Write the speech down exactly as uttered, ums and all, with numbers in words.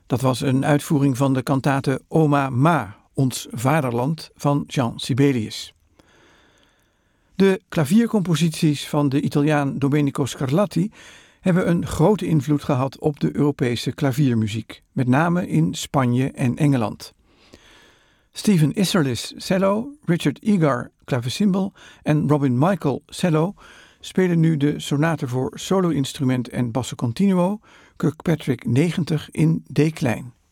Dat was een uitvoering van de kantate Oma Ma, ons vaderland van Jean Sibelius. De klaviercomposities van de Italiaan Domenico Scarlatti hebben een grote invloed gehad op de Europese klaviermuziek, met name in Spanje en Engeland. Stephen Isserlis cello, Richard Egar klavecimbal en Robin Michael cello spelen nu de sonate voor solo-instrument en basso continuo Kirkpatrick negentig in D-klein.